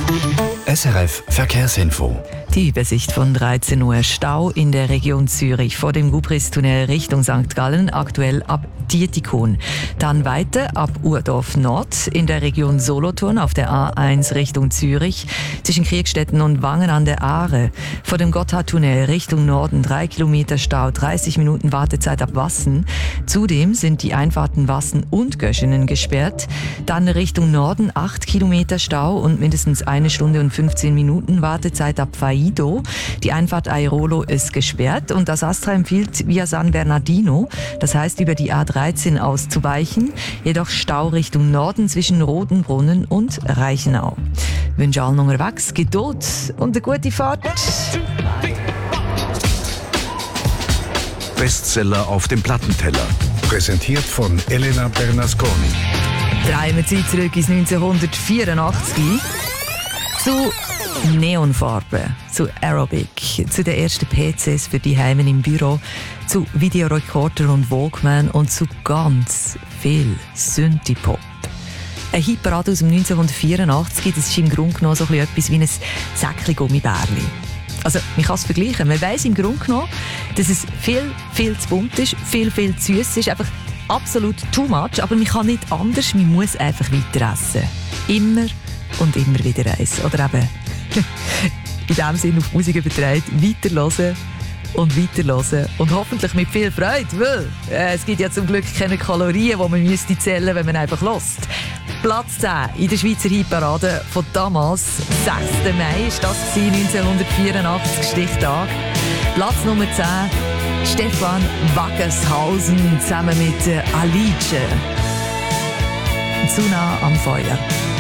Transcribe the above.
SRF Verkehrsinfo. Die Übersicht von 13 Uhr. Stau in der Region Zürich vor dem Gubristunnel Richtung St. Gallen, aktuell ab Dietikon. Dann weiter ab Urdorf Nord in der Region Solothurn auf der A1 Richtung Zürich, zwischen Kriegstetten und Wangen an der Aare. Vor dem Gotthardtunnel Richtung Norden 3 Kilometer Stau, 30 Minuten Wartezeit ab Wassen. Zudem sind die Einfahrten Wassen und Göschenen gesperrt. Dann Richtung Norden 8 Kilometer Stau und mindestens 1 Stunde und 15 Minuten Wartezeit ab Faido. Die Einfahrt Airolo ist gesperrt und das Astra empfiehlt via San Bernardino, das heißt über die A13 auszuweichen, jedoch Stau Richtung Norden zwischen Rotenbrunnen und Reichenau. Ich wünsche allen unterwegs Geduld und eine gute Fahrt. Bestseller auf dem Plattenteller. Präsentiert von Elena Bernasconi. Drehen wir die Zeit zurück ins 1984 zu Neonfarben, zu Aerobic, zu den ersten PCs für die Heime im Büro, zu Videorekorder und Walkman und zu ganz viel Synthie-Pop. Ein Hitparade aus dem 1984, das ist im Grunde genommen so etwas wie ein Säckchen Gummibärli. Also, man kann es vergleichen. Man weiss im Grunde genommen, dass es viel zu bunt ist, viel zu süß ist, einfach absolut too much, aber man kann nicht anders, man muss einfach weiter essen. Immer und immer wieder eins. Oder eben, in dem Sinne auf Musik übertragen, weiterhören und hoffentlich mit viel Freude, weil es gibt ja zum Glück keine Kalorien, die man müsste zählen, wenn man einfach hört. Platz 10 in der Schweizer Hitparade von damals, 6. Mai, ist das 1984, Stichtag. Platz Nummer 10, Stefan Waggershausen zusammen mit Alice. Zu nah am Feuer.